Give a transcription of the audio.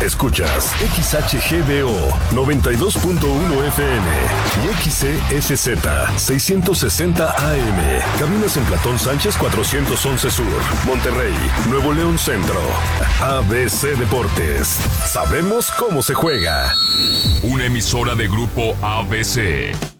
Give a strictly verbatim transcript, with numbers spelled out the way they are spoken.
Escuchas X H G B O noventa y dos punto uno F M y X C S Z seiscientos sesenta A M. Cabinas en Platón Sánchez cuatrocientos once Sur, Monterrey, Nuevo León Centro. A B C Deportes. Sabemos cómo se juega. Una emisora de Grupo A B C.